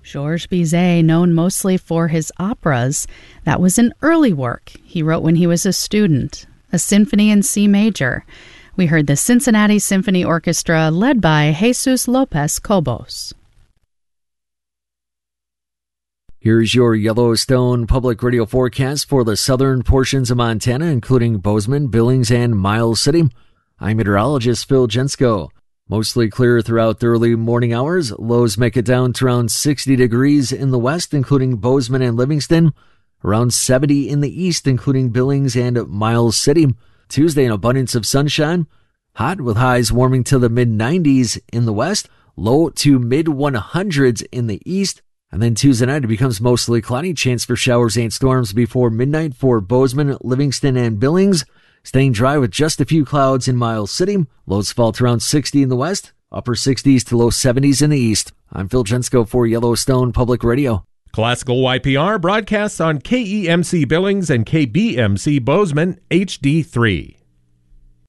Georges Bizet, known mostly for his operas, that was an early work he wrote when he was a student, a symphony in C major. We heard the Cincinnati Symphony Orchestra led by Jesus Lopez Cobos. Here's your Yellowstone Public Radio forecast for the southern portions of Montana, including Bozeman, Billings, and Miles City. I'm meteorologist Phil Jensko. Mostly clear throughout the early morning hours. Lows make it down to around 60 degrees in the west, including Bozeman and Livingston. Around 70 in the east, including Billings and Miles City. Tuesday, an abundance of sunshine. Hot with highs warming to the mid-90s in the west. Low to mid-100s in the east. And then Tuesday night, it becomes mostly cloudy. Chance for showers and storms before midnight for Bozeman, Livingston, and Billings. Staying dry with just a few clouds in Miles City. Lows fall to around 60 in the west, upper 60s to low 70s in the east. I'm Phil Jensko for Yellowstone Public Radio. Classical YPR broadcasts on KEMC Billings and KBMC Bozeman HD3.